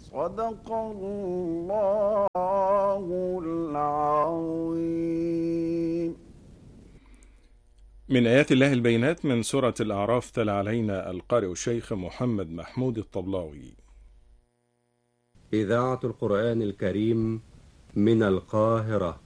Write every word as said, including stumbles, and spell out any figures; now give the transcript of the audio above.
صدق الله العظيم. من آيات الله البينات من سورة الأعراف، تلا علينا القارئ الشيخ محمد محمود الطبلاوي. إذاعة القرآن الكريم من القاهرة.